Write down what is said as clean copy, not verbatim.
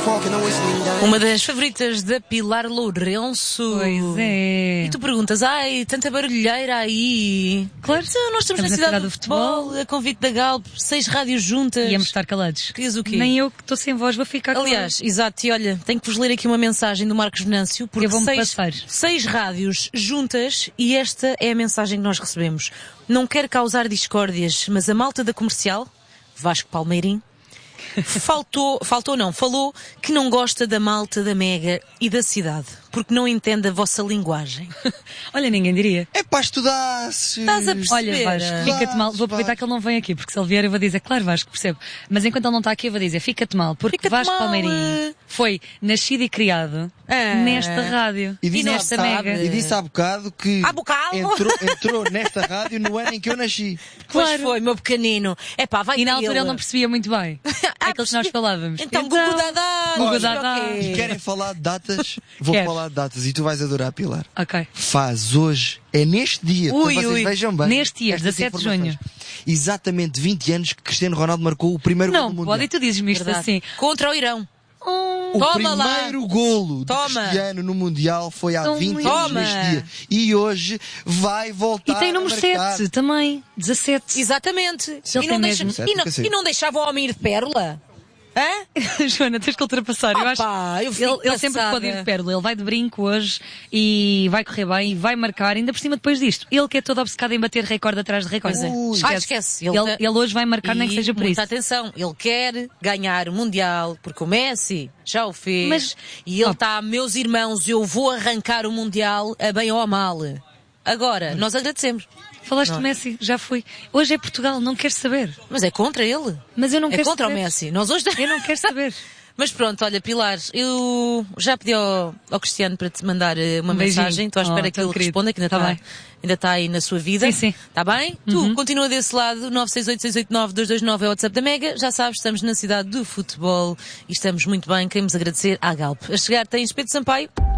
Uma das favoritas da Pilar Lourenço. Pois é. E tu perguntas, tanta barulheira aí. Claro. Então, nós estamos na cidade do futebol, a convite da Galp, 6 rádios juntas. Íamos estar calados. Querias o quê? Nem eu que estou sem voz vou ficar Aliás, exato, e olha, tenho que vos ler aqui uma mensagem do Marcos Venâncio, porque eu vou-me passar. 6 rádios juntas, e esta é a mensagem que nós recebemos. Não quero causar discórdias, mas a malta da Comercial, Vasco Palmeirim, falou que não gosta da malta da Mega e da cidade, porque não entende a vossa linguagem. Olha, ninguém diria. É para estudar-se. Estás a perceber? Olha, Vasco, fica-te mal. Vou aproveitar que ele não vem aqui, porque se ele vier eu vou dizer, claro, Vasco, percebo. Mas enquanto ele não está aqui eu vou dizer, fica-te mal, porque Fica-te Vasco mal. Palmeirim foi nascido e criado nesta rádio E disse nesta Mega. E disse há bocado que entrou nesta rádio no ano em que eu nasci. Pois foi, meu pequenino. E na altura ele não percebia muito bem aquilo que nós falávamos. Então, Gugu Dadá. Gugu Dadá. E querem falar de datas? Vou Quero. falar de datas e tu vais adorar, Pilar. Ok. Faz hoje, é neste dia, para vocês vejam bem. Neste dia, estas 17 de junho. informações. Exatamente 20 anos que Cristiano Ronaldo marcou o primeiro gol Não, do Mundial. pode, e tu dizes-me isto Verdade. assim. Contra o Irão. O Toma lá. primeiro golo de Toma. Cristiano no Mundial foi há Tão 20 lindo. anos Toma. neste dia. E hoje vai voltar E tem número a marcar. 7 também. 17. Exatamente. Se ele tem mesmo. E não deixava o homem ir de pérola? Hã? Joana, tens que ultrapassar. Eu acho Eu fico ele sempre passada. pode ir de pérola. Ele vai de brinco hoje e vai correr bem e vai marcar. Ainda por cima depois disto. Ele que é todo obcecado em bater recorde atrás de recorde. Esquece. Ele hoje vai marcar, nem que seja por muita isso. atenção, ele quer ganhar o Mundial, porque o Messi já o fez. Mas- e ele está, meus irmãos, eu vou arrancar o Mundial a bem ou a mal. Agora, nós agradecemos. Falaste do Messi, já fui. Hoje é Portugal, não queres saber. Mas é contra ele. Mas eu não É quero contra saber. o Messi. Nós hoje... Eu não quero saber. Mas pronto, olha, Pilar, eu já pedi ao Cristiano para te mandar uma Um beijinho. mensagem. Estou à espera que tão ele querido. responda, que Tá bem. ainda está aí na sua vida. Sim. Está bem? Tu, continua desse lado, 968-689-229 é o WhatsApp da Mega. Já sabes, estamos na cidade do futebol e estamos muito bem. Queremos agradecer à Galp. A chegar tem Pedro Sampaio.